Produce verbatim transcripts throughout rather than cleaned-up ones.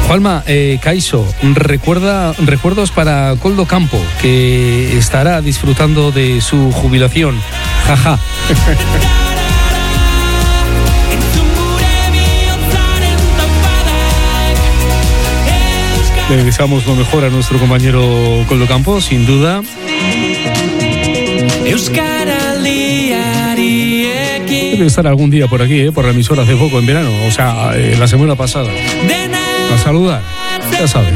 Juanma, eh, Caiso, recuerda, recuerdos para Coldo Campo, que estará disfrutando de su jubilación. Jaja. Le deseamos lo mejor a nuestro compañero Coldo Campo, sin duda. Debe estar algún día por aquí, ¿eh? Por la emisora hace poco, en verano, o sea, eh, la semana pasada. A saludar, ya sabes.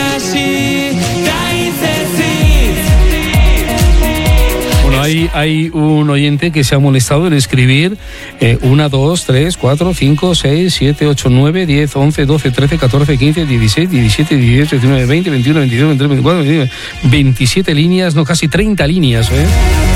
Bueno, hay, hay un oyente que se ha molestado en escribir eh, uno, dos, tres, cuatro, cinco, seis, siete, ocho, nueve, diez, once, doce, trece, catorce, quince, dieciséis, diecisiete, dieciocho, diecinueve, veinte, veintiuno, veintidós, veintitrés, veinticuatro, veinticinco, veintisiete líneas, no, casi treinta líneas, ¿eh?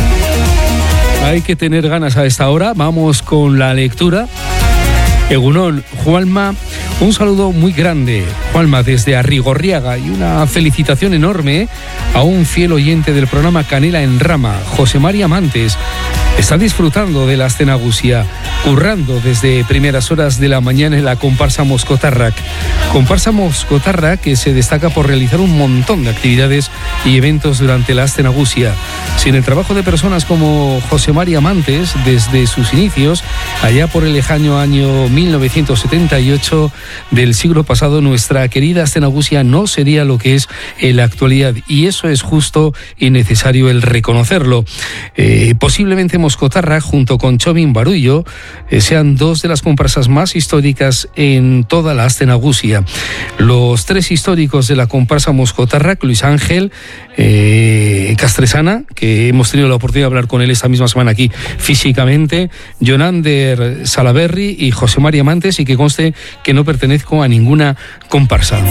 Hay que tener ganas a esta hora. Vamos con la lectura. Egunon, Juanma, un saludo muy grande, Juanma, desde Arrigorriaga, y una felicitación enorme a un fiel oyente del programa Canela en Rama, José María Mantes. Está disfrutando de la Astenagusia, currando desde primeras horas de la mañana en la comparsa Moscotarrac. Comparsa Moscotarrac que se destaca por realizar un montón de actividades y eventos durante la Astenagusia. Sin el trabajo de personas como José María Mantes, desde sus inicios, allá por el lejano año mil novecientos setenta y ocho del siglo pasado, nuestra querida Astenagusia no sería lo que es en la actualidad, y eso es justo y necesario el reconocerlo. Eh, posiblemente Moscotarrac, junto con Chomin Barullo, eh, sean dos de las comparsas más históricas en toda la Astenagusia. Los tres históricos de la comparsa Moscotarrac, Luis Ángel eh, Castresana, que hemos tenido la oportunidad de hablar con él esta misma semana aquí físicamente, Jonander Salaberry y José María Mantes, y que conste que no pertenezco a ninguna comparsa.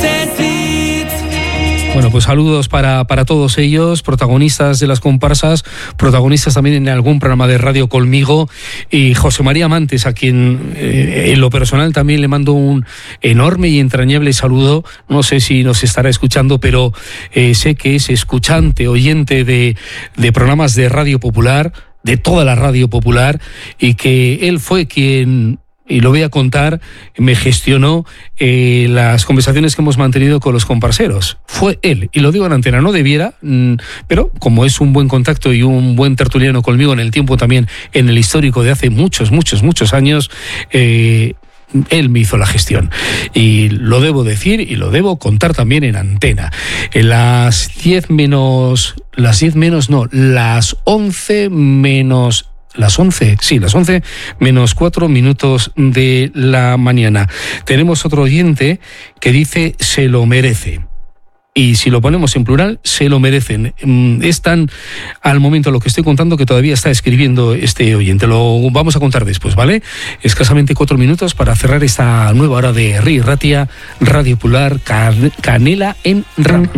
Bueno, pues saludos para, para todos ellos, protagonistas de las comparsas, protagonistas también en algún programa de radio conmigo, y José María Mantes, a quien eh, en lo personal también le mando un enorme y entrañable saludo. No sé si nos estará escuchando, pero eh, sé que es escuchante, oyente de, de programas de Radio Popular, de toda la Radio Popular, y que él fue quien, y lo voy a contar, me gestionó eh, las conversaciones que hemos mantenido con los comparseros. Fue él, y lo digo en antena, no debiera, mmm, pero como es un buen contacto y un buen tertuliano conmigo en el tiempo también, en el histórico de hace muchos, muchos, muchos años, eh, él me hizo la gestión, y lo debo decir y lo debo contar también en antena. En las diez menos, las diez menos no, las once menos... Las once, sí, las once menos cuatro minutos de la mañana. Tenemos otro oyente que dice se lo merece. Y si lo ponemos en plural, se lo merecen. Es tan al momento lo que estoy contando que todavía está escribiendo este oyente. Lo vamos a contar después, ¿vale? Escasamente cuatro minutos para cerrar esta nueva hora de Ri Ratia, Radio Popular, Canela en Rama.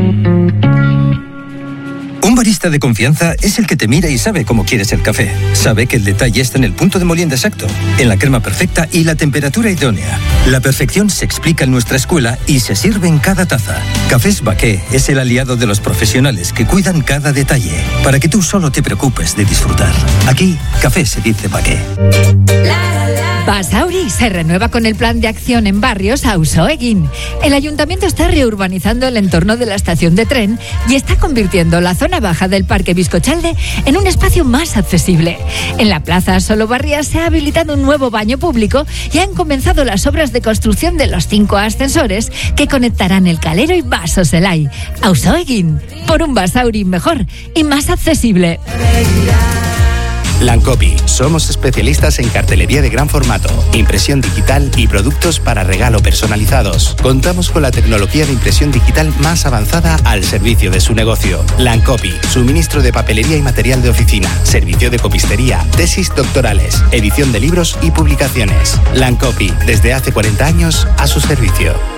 Un barista de confianza es el que te mira y sabe cómo quieres el café. Sabe que el detalle está en el punto de molienda exacto, en la crema perfecta y la temperatura idónea. La perfección se explica en nuestra escuela y se sirve en cada taza. Cafés Baqué es el aliado de los profesionales que cuidan cada detalle, para que tú solo te preocupes de disfrutar. Aquí, café se dice Baqué. Basauri se renueva con el plan de acción en barrios Auzoegin. El ayuntamiento está reurbanizando el entorno de la estación de tren y está convirtiendo la zona baja del Parque Bizcochalde en un espacio más accesible. En la plaza Solobarria se ha habilitado un nuevo baño público y han comenzado las obras de construcción de los cinco ascensores que conectarán el Calero y Baso Zelai. Auzoegin, por un Basauri mejor y más accesible. Lancopy. Somos especialistas en cartelería de gran formato, impresión digital y productos para regalo personalizados. Contamos con la tecnología de impresión digital más avanzada al servicio de su negocio. Lancopy. Suministro de papelería y material de oficina. Servicio de copistería. Tesis doctorales. Edición de libros y publicaciones. Lancopy. Desde hace cuarenta años a su servicio.